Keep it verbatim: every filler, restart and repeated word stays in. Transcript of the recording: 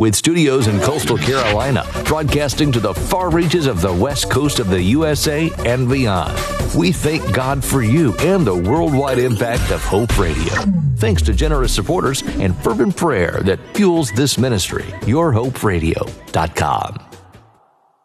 with studios in coastal Carolina, broadcasting to the far reaches of the west coast of the U S A and beyond. We thank God for you and the worldwide impact of Hope Radio. Thanks to generous supporters and fervent prayer that fuels this ministry. your hope radio dot com.